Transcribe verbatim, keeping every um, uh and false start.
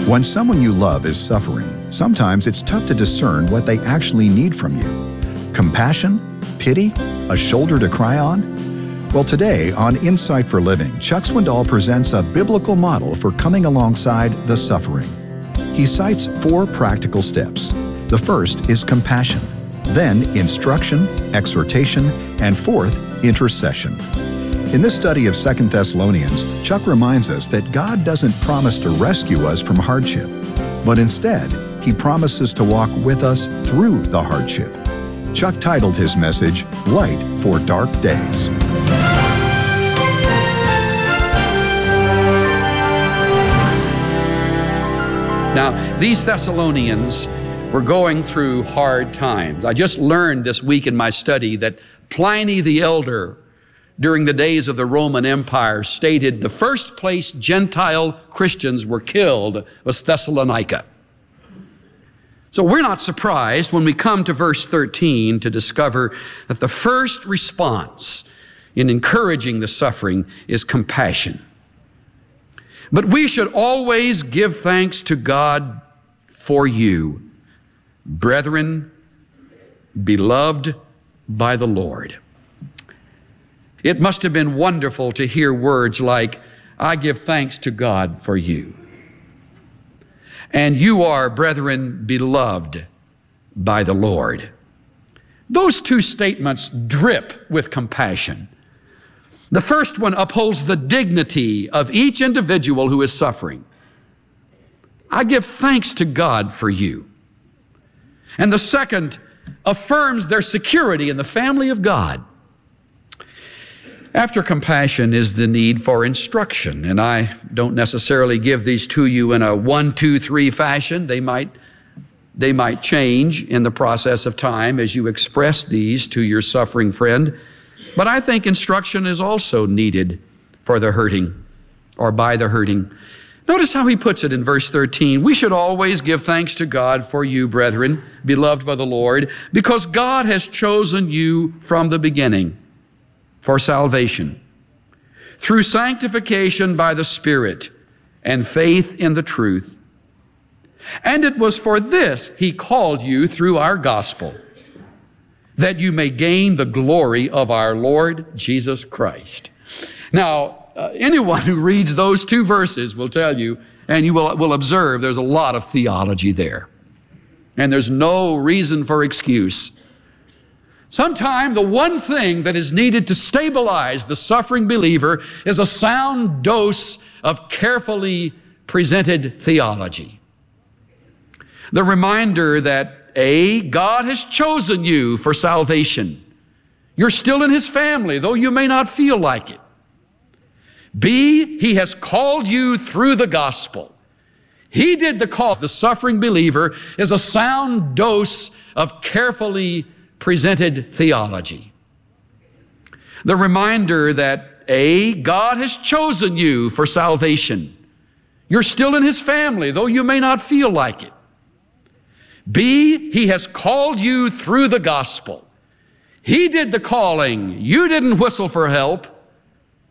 When someone you love is suffering, sometimes it's tough to discern what they actually need from you. Compassion? Pity? A shoulder to cry on? Well, today on Insight for Living, Chuck Swindoll presents a biblical model for coming alongside the suffering. He cites four practical steps. The first is compassion, then instruction, exhortation, and fourth, intercession. In this study of Second Thessalonians, Chuck reminds us that God doesn't promise to rescue us from hardship, but instead, He promises to walk with us through the hardship. Chuck titled his message, Light for Dark Days. Now, these Thessalonians were going through hard times. I just learned this week in my study that Pliny the Elder, during the days of the Roman Empire, stated the first place Gentile Christians were killed was Thessalonica. So we're not surprised when we come to verse thirteen to discover that the first response in encouraging the suffering is compassion. But we should always give thanks to God for you, brethren, beloved by the Lord. It must have been wonderful to hear words like, I give thanks to God for you. And you are, brethren, beloved by the Lord. Those two statements drip with compassion. The first one upholds the dignity of each individual who is suffering. I give thanks to God for you. And the second affirms their security in the family of God. After compassion is the need for instruction, and I don't necessarily give these to you in a one, two, three fashion. They might, they might change in the process of time as you express these to your suffering friend. But I think instruction is also needed for the hurting or by the hurting. Notice how he puts it in verse thirteen. We should always give thanks to God for you, brethren, beloved by the Lord, because God has chosen you from the beginning for salvation, through sanctification by the Spirit and faith in the truth. And it was for this He called you through our gospel, that you may gain the glory of our Lord Jesus Christ. Now, uh, anyone who reads those two verses will tell you, and you will, will observe there's a lot of theology there. And there's no reason for excuse. Sometimes the one thing that is needed to stabilize the suffering believer is a sound dose of carefully presented theology. The reminder that A, God has chosen you for salvation. You're still in His family, though you may not feel like it. B, He has called you through the gospel. He did the call. The suffering believer is a sound dose of carefully presented theology. The reminder that A, God has chosen you for salvation. You're still in His family, though you may not feel like it. B, He has called you through the gospel. He did the calling. You didn't whistle for help.